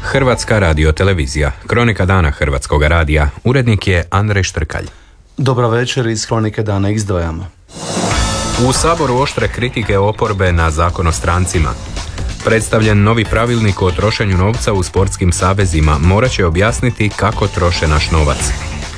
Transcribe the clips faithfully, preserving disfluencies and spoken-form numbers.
Hrvatska radiotelevizija. Kronika dana Hrvatskog radija. Urednik je Andrej Štrkalj. Dobra večer, iz Kronike dana izdvajamo. U Saboru oštre kritike oporbe na Zakon o strancima. Predstavljen novi pravilnik o trošenju novca u sportskim savezima morat će objasniti kako troše naš novac.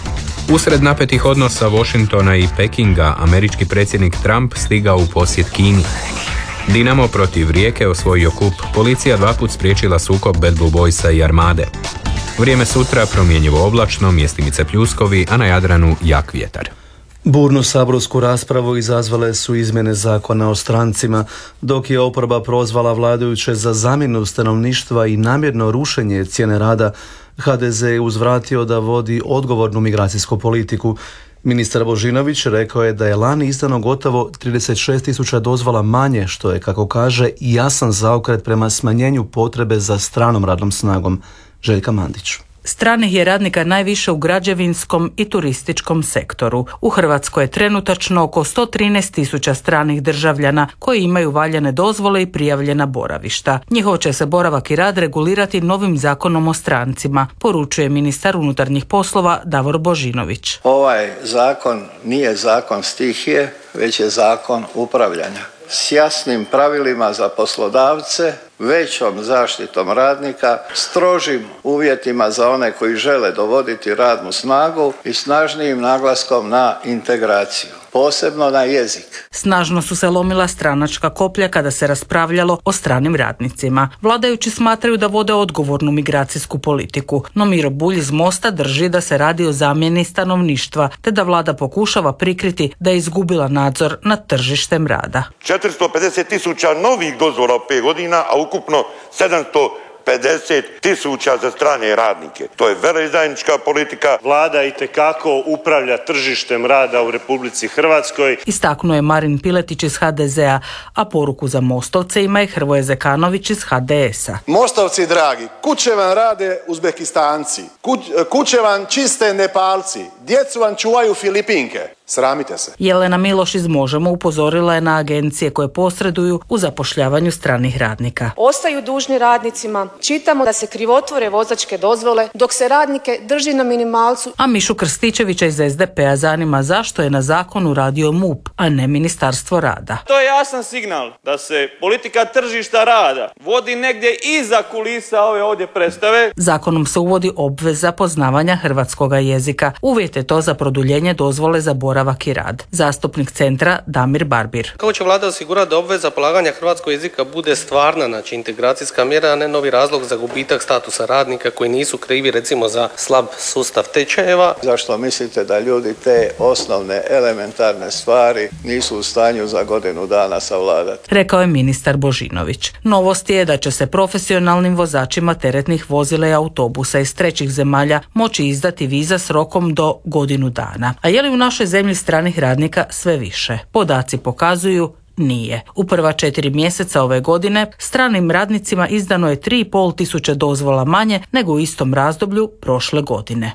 Usred napetih odnosa Washingtona i Pekinga, američki predsjednik Trump stigao u posjet Kini. Dinamo protiv Rijeke osvojio kup, policija dva put spriječila sukob Bad Blue Boysa i Armade. Vrijeme sutra promjenjivo oblačno, mjestimice pljuskovi, a na Jadranu jak vjetar. Burnu saborsku raspravu izazvale su izmjene zakona o strancima, dok je oporba prozvala vladajuće za zamjenu stanovništva i namjerno rušenje cijene rada. ha de ze je uzvratio da vodi odgovornu migracijsku politiku. Ministar Božinović rekao je da je lani izdano gotovo trideset šest tisuća dozvola manje, što je, kako kaže, jasan zaokret prema smanjenju potrebe za stranom radnom snagom. Željka Mandić. Stranih je radnika najviše u građevinskom i turističkom sektoru. U Hrvatskoj je trenutačno oko sto trinaest tisuća stranih državljana koji imaju valjane dozvole i prijavljena boravišta. Njihov će se boravak i rad regulirati novim zakonom o strancima, poručuje ministar unutarnjih poslova Davor Božinović. Ovaj zakon nije zakon stihije, već je zakon upravljanja. S jasnim pravilima za poslodavce, većom zaštitom radnika, strožim uvjetima za one koji žele dovoditi radnu snagu i snažnijim naglaskom na integraciju, posebno na jezik. Snažno su se lomila stranačka koplja kada se raspravljalo o stranim radnicima. Vladajući smatraju da vode odgovornu migracijsku politiku, no Miro Bulj iz Mosta drži da se radi o zamjeni stanovništva, te da vlada pokušava prikriti da je izgubila nadzor nad tržištem rada. četiristo pedeset tisuća novih dozvola u pet godina, a ukupno sedamsto pedeset tisuća za strane radnike. To je veleizdajnička politika. Vlada itekako upravlja tržištem rada u Republici Hrvatskoj. Istaknuo je Marin Piletić iz ha de zea, a poruku za Mostovce ima i Hrvoje Zekanović iz ha de esa. Mostovci dragi, kuće vam rade Uzbekistanci, kuće vam čiste Nepalci, djecu vam čuvaju Filipinke. Sramite se. Jelena Miloš iz Možemo upozorila je na agencije koje posreduju u zapošljavanju stranih radnika. Ostaju dužni radnicima, čitamo da se krivotvore vozačke dozvole dok se radnike drži na minimalcu. A Mišu Krstičevića iz es de pea zanima zašto je na zakonu radio M U P, a ne Ministarstvo rada. To je jasan signal da se politika tržišta rada vodi negdje iza kulisa ove ovdje predstave. Zakonom se uvodi obveza poznavanja hrvatskoga jezika. Uvjet je to za produljenje dozvole za boravak i rad. Zastupnik Centra Damir Barbir. Kako će vlada osigurati da obveza polaganja hrvatskog jezika bude stvarna, znači integracijska mjera, a ne novi razlog za gubitak statusa radnika koji nisu krivi recimo za slab sustav tečajeva? Zašto mislite da ljudi te osnovne elementarne stvari nisu u stanju za godinu dana savladati? Rekao je ministar Božinović. Novost je da će se profesionalnim vozačima teretnih vozila i autobusa iz trećih zemalja moći izdati viza s rokom do godinu dana. A je li u našoj zemlji stranih radnika sve više? Podaci pokazuju nije. U prva četiri mjeseca ove godine stranim radnicima izdano je tri i pol tisuće dozvola manje nego u istom razdoblju prošle godine.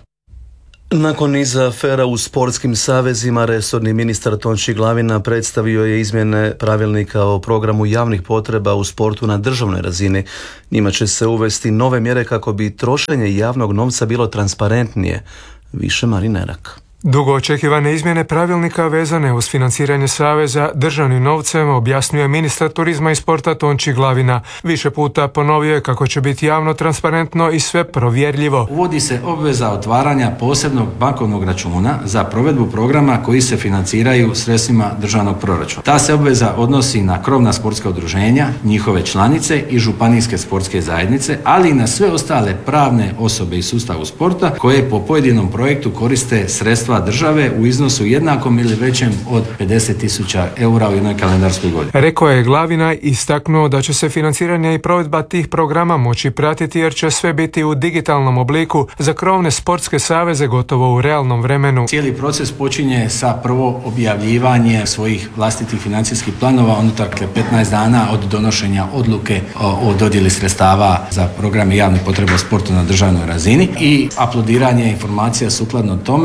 Nakon niza afera u sportskim savezima, resorni ministar Tonči Glavina predstavio je izmjene pravilnika o programu javnih potreba u sportu na državnoj razini. Njima će se uvesti nove mjere kako bi trošenje javnog novca bilo transparentnije. Više Marin Erak. Dugo očekivane izmjene pravilnika vezane uz financiranje saveza državnim novcem objasnio je ministar turizma i sporta Tonči Glavina. Više puta ponovio je kako će biti javno, transparentno i sve provjerljivo. Uvodi se obveza otvaranja posebnog bankovnog računa za provedbu programa koji se financiraju sredstvima državnog proračuna. Ta se obveza odnosi na krovna sportska udruženja, njihove članice i županijske sportske zajednice, ali i na sve ostale pravne osobe iz sustavu sporta koje po pojedinom projektu koriste sredstva države u iznosu jednakom ili većem od pedeset tisuća eura u jednoj kalendarskoj godini. Rekao je Glavina i istaknuo da će se financiranje i provedba tih programa moći pratiti jer će sve biti u digitalnom obliku za krovne sportske saveze gotovo u realnom vremenu. Cijeli proces počinje sa prvo objavljivanje svojih vlastitih financijskih planova unutar petnaest dana od donošenja odluke o, o dodjeli sredstava za programe javne potrebe u sportu na državnoj razini i aplodiranje informacija sukladno tome kako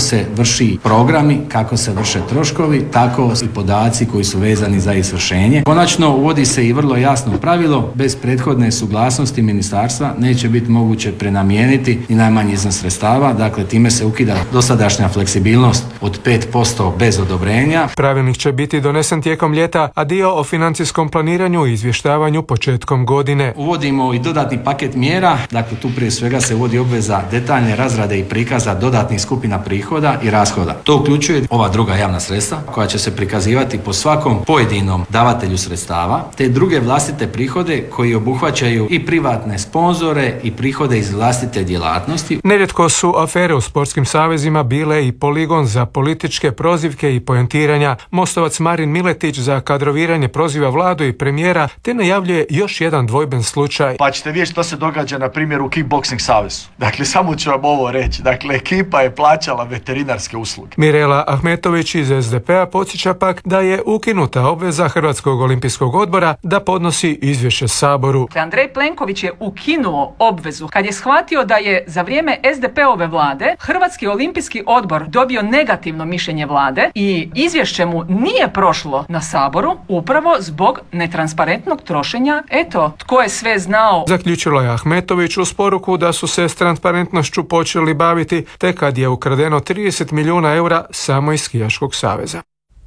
se vrši programi, kako se vrše troškovi, tako i podaci koji su vezani za izvršenje. Konačno uvodi se i vrlo jasno pravilo, bez prethodne suglasnosti ministarstva neće biti moguće prenamijeniti ni najmanji iznos sredstava, dakle time se ukida dosadašnja fleksibilnost od pet posto bez odobrenja. Pravilnik će biti donesen tijekom ljeta, a dio o financijskom planiranju i izvještavanju početkom godine. Uvodimo i dodatni paket mjera, dakle tu prije svega se uvodi obveza detaljne razrade i prikaza dodatnih skupina prihoda i rashoda. To uključuje ova druga javna sredstva koja će se prikazivati po svakom pojedinom davatelju sredstava, te druge vlastite prihode koji obuhvaćaju i privatne sponzore i prihode iz vlastite djelatnosti. Nerijetko su afere u sportskim savezima bile i poligon za političke prozivke i poentiranja. Mostovac Marin Miletić za kadroviranje proziva vladu i premijera, te najavljuje još jedan dvojben slučaj. Pa ćete vidjeti što se događa na primjer u kickboxing savezu. Dakle, samo ću vam ovo reći. Dakle, ekipa je plaćala veterinarske usluge. Mirela Ahmetović iz es de pe a podsjeća pak da je ukinuta obveza Hrvatskog olimpijskog odbora da podnosi izvješće Saboru. Andrej Plenković je ukinuo obvezu kad je shvatio da je za vrijeme es de pe ove vlade Hrvatski olimpijski odbor dobio negativno mišljenje vlade i izvješće mu nije prošlo na Saboru upravo zbog netransparentnog trošenja. Eto, tko je sve znao. Zaključila je Ahmetović uz poruku da su se s transparentnošću počeli baviti tek kad je ukradeno trideset milijuna eura samo iz skijaškog saveza.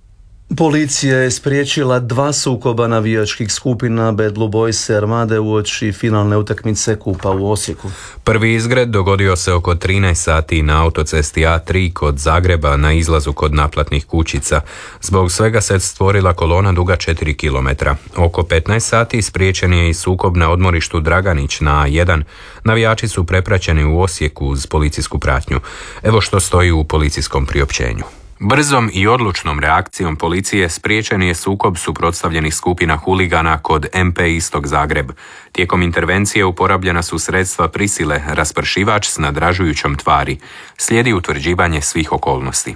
Policija je spriječila dva sukoba navijačkih skupina Bad Blue Boys i Armade uoči finalne utakmice Kupa u Osijeku. Prvi izgred dogodio se oko trinaest sati na autocesti A tri kod Zagreba na izlazu kod naplatnih kućica. Zbog svega se stvorila kolona duga četiri kilometra. Oko petnaest sati spriječen je i sukob na odmorištu Draganić na A jedan. Navijači su prepraćeni u Osijeku uz policijsku pratnju. Evo što stoji u policijskom priopćenju. Brzom i odlučnom reakcijom policije spriječen je sukob suprotstavljenih skupina huligana kod em pe Istok Zagreb. Tijekom intervencije uporabljena su sredstva prisile, raspršivač s nadražujućom tvari. Slijedi utvrđivanje svih okolnosti.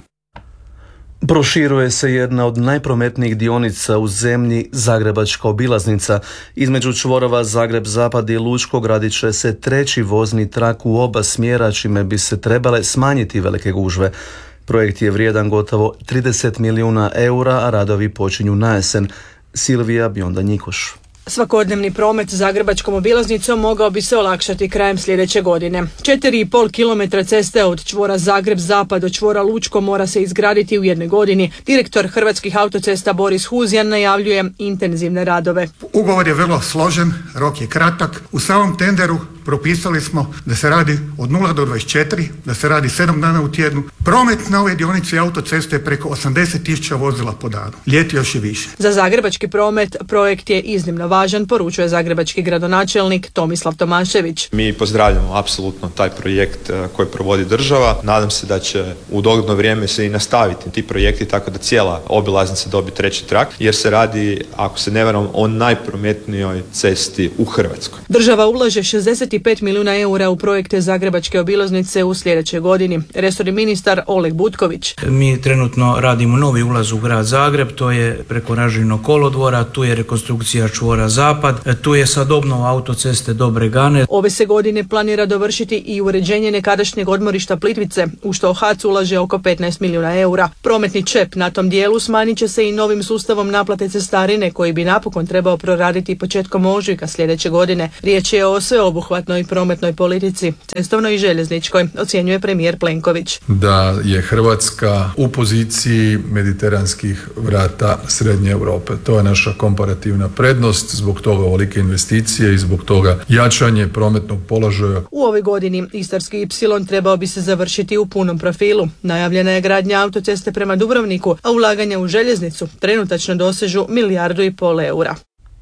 Proširuje se jedna od najprometnijih dionica u zemlji, Zagrebačka obilaznica. Između čvorova Zagreb-Zapad i Lučko gradit će se treći vozni trak u oba smjera, čime bi se trebale smanjiti velike gužve. Projekt je vrijedan gotovo trideset milijuna eura, a radovi počinju na jesen. Silvija Bionda-Njikoš. Svakodnevni promet Zagrebačkom obilaznicom mogao bi se olakšati krajem sljedeće godine. četiri i pol kilometra ceste od čvora Zagreb-Zapad do čvora Lučko mora se izgraditi u jednoj godini. Direktor Hrvatskih autocesta Boris Huzjan najavljuje intenzivne radove. Ugovor je vrlo složen, rok je kratak. U samom tenderu propisali smo da se radi od nula do dvadeset četiri, da se radi sedam dana u tjednu. Promet na ove dionice autoceste je preko osamdeset tisuća vozila po danu. Ljeti još i više. Za zagrebački promet projekt je iznimno važan, poručuje zagrebački gradonačelnik Tomislav Tomašević. Mi pozdravljamo apsolutno taj projekt koji provodi država. Nadam se da će u dogledno vrijeme se i nastaviti ti projekti tako da cijela obilaznica dobije treći trak, jer se radi, ako se ne varam, o najprometnijoj cesti u Hrvatskoj. Država ulaže šezdeset pet milijuna eura u projekte Zagrebačke obilaznice u sljedećoj godini. Resorni ministar Oleg Butković. Mi trenutno radimo novi ulaz u grad Zagreb, to je preko Ražinog kolodvora, tu je rekonstrukcija čvora Zapad, tu je sad obnova autoceste do Bregane. Ove se godine planira dovršiti i uređenje nekadašnjeg odmorišta Plitvice, u što H A C ulaže oko petnaest milijuna eura. Prometni čep na tom dijelu smanjit će se i novim sustavom naplate cestarine koji bi napokon trebao proraditi početkom ožujka sljedeće godine. Riječ je o sveobuhvatnoj prometnoj politici, cestovnoj i željezničkoj, ocjenjuje premijer Plenković. Da je Hrvatska u poziciji mediteranskih vrata Srednje Europe. To je naša komparativna prednost, zbog toga ovolike investicije i zbog toga jačanje prometnog položaja. U ovoj godini Istarski ipsilon trebao bi se završiti u punom profilu. Najavljena je gradnja autoceste prema Dubrovniku, a ulaganja u željeznicu trenutačno dosežu milijardu i pol eura.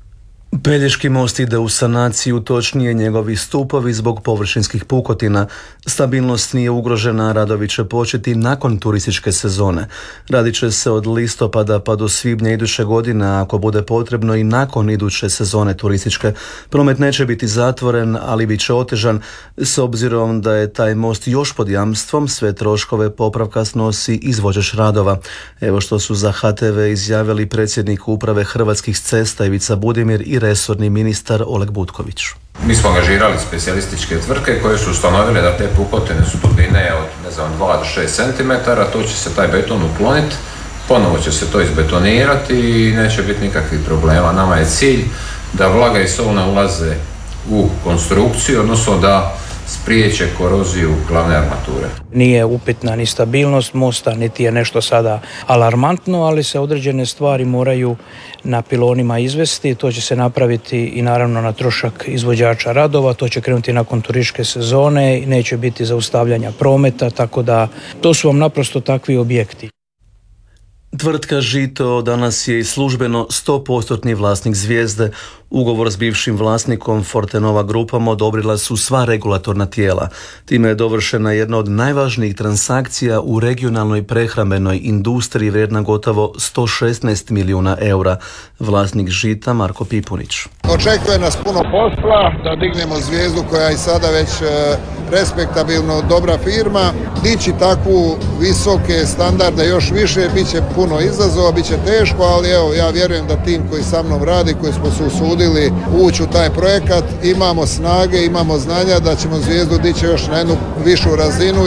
Pelješki most ide u sanaciju, točnije njegovi stupovi zbog površinskih pukotina. Stabilnost nije ugrožena, radovi će početi nakon turističke sezone. Radit će se od listopada pa do svibnja iduće godine, a ako bude potrebno i nakon iduće sezone turističke. Promet neće biti zatvoren, ali bit će otežan. S obzirom da je taj most još pod jamstvom, sve troškove popravka snosi izvođač radova. Evo što su za H T V izjavili predsjednik uprave Hrvatskih cesta Ivica Budimir i resorni ministar Oleg Butković. Mi smo angažirali specijalističke tvrtke koje su ustanovile da te pukotine su dubine od ne znam, dva do šest centimetara, to će se taj beton ukloniti, ponovo će se to izbetonirati i neće biti nikakvih problema. Nama je cilj da vlaga i sol ne ulaze u konstrukciju, odnosno da spriječe koroziju glavne armature. Nije upitna ni stabilnost mosta, niti je nešto sada alarmantno, ali se određene stvari moraju na pilonima izvesti. To će se napraviti i naravno na trošak izvođača radova, to će krenuti nakon turističke sezone i neće biti zaustavljanja prometa, tako da to su vam naprosto takvi objekti. Tvrtka Žito danas je i službeno sto posto vlasnik Zvijezde. Ugovor s bivšim vlasnikom Fortenova grupom odobrila su sva regulatorna tijela. Time je dovršena jedna od najvažnijih transakcija u regionalnoj prehrambenoj industriji vrijedna gotovo sto šesnaest milijuna eura. Vlasnik Žita Marko Pipunić. Očekuje nas puno posla da dignemo Zvijezdu koja je i sada već respektabilno dobra firma. Dići takvu visoke standarde još više bit će puno izazova, bit će teško, ali evo ja vjerujem da tim koji sa mnom radi, koji smo se usudili ući u taj projekat, imamo snage, imamo znanja da ćemo Zvijezdu dići još na jednu višu razinu.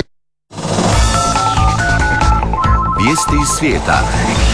Vijesti iz svijeta.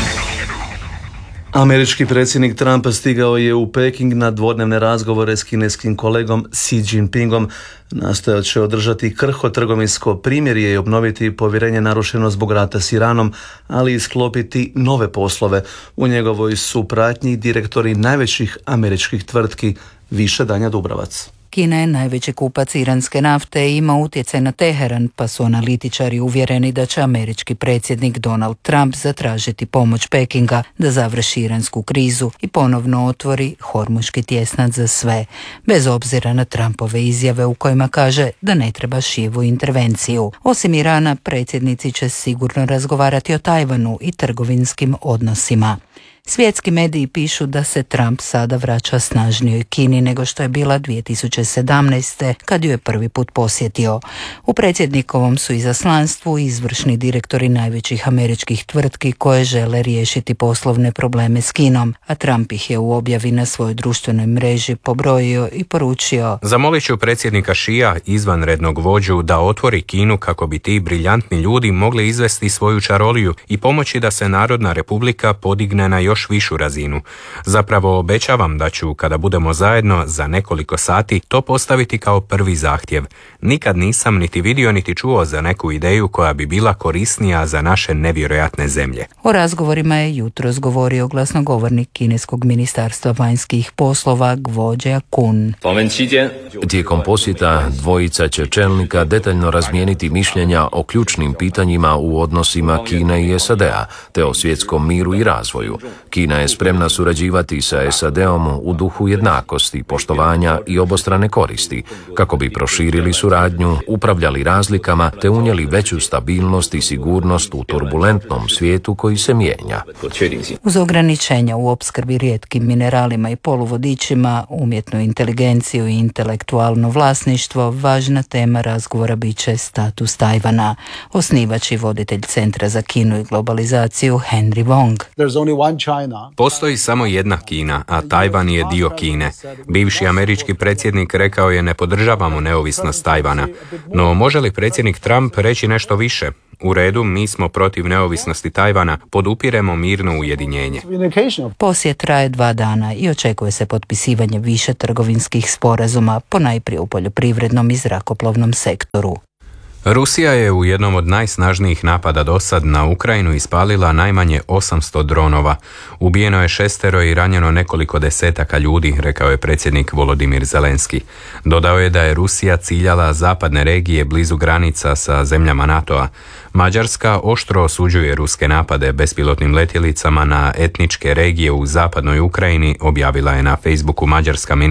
Američki predsjednik Trump stigao je u Peking na dvodnevne razgovore s kineskim kolegom Xi Jinpingom. Nastojat će održati krhko trgovinsko primirje i obnoviti povjerenje narušeno zbog rata s Iranom, ali i sklopiti nove poslove. U njegovoj su pratnji direktori najvećih američkih tvrtki. Više Danja Dubravac. Kina je najveći kupac iranske nafte i ima utjecaj na Teheran, pa su analitičari uvjereni da će američki predsjednik Donald Trump zatražiti pomoć Pekinga da završi iransku krizu i ponovno otvori Hormuški tjesnac za sve, bez obzira na Trumpove izjave u kojima kaže da ne treba šivu intervenciju. Osim Irana, predsjednici će sigurno razgovarati o Tajvanu i trgovinskim odnosima. Svjetski mediji pišu da se Trump sada vraća snažnijoj Kini nego što je bila dvije tisuće sedamnaeste. kad ju je prvi put posjetio. U predsjednikovom su izaslanstvu izvršni direktori najvećih američkih tvrtki koje žele riješiti poslovne probleme s Kinom, a Trump ih je u objavi na svojoj društvenoj mreži pobrojio i poručio: Zamolit ću predsjednika Šija, izvanrednog vođu, da otvori Kinu kako bi ti briljantni ljudi mogli izvesti svoju čaroliju i pomoći da se Narodna republika podigne na još višu razinu. Zapravo obećavam da ću, kada budemo zajedno za nekoliko sati, to postaviti kao prvi zahtjev. Nikad nisam niti vidio niti čuo za neku ideju koja bi bila korisnija za naše nevjerojatne zemlje. O razgovorima je jutros govorio glasnogovornik kineskog ministarstva vanjskih poslova Guo Jiakun. Tijekom posjeta dvojica će čelnika detaljno razmijeniti mišljenja o ključnim pitanjima u odnosima Kine i S A D-a, te o svjetskom miru i razvoju. Kina je spremna surađivati sa S A D-om u duhu jednakosti, poštovanja i obostrane koristi, kako bi proširili suradnju, upravljali razlikama te unijeli veću stabilnost i sigurnost u turbulentnom svijetu koji se mijenja. Uz ograničenja u opskrbi rijetkim mineralima i poluvodičima, umjetnu inteligenciju i intelektualno vlasništvo, važna tema razgovora bit će status Tajvana. Osnivač i voditelj Centra za Kinu i globalizaciju Henry Wong. Postoji samo jedna Kina, a Tajvan je dio Kine. Bivši američki predsjednik rekao je: ne podržavamo neovisnost Tajvana. No može li predsjednik Trump reći nešto više? U redu, mi smo protiv neovisnosti Tajvana, podupiremo mirno ujedinjenje. Posjet traje dva dana i očekuje se potpisivanje više trgovinskih sporazuma, ponajprije u poljoprivrednom i zrakoplovnom sektoru. Rusija je u jednom od najsnažnijih napada dosad na Ukrajinu ispalila najmanje osamsto dronova. Ubijeno je šestero i ranjeno nekoliko desetaka ljudi, rekao je predsjednik Volodimir Zelenski. Dodao je da je Rusija ciljala zapadne regije blizu granica sa zemljama NATO-a. Mađarska oštro osuđuje ruske napade bespilotnim letjelicama na etničke regije u zapadnoj Ukrajini, objavila je na Facebooku mađarska ministrica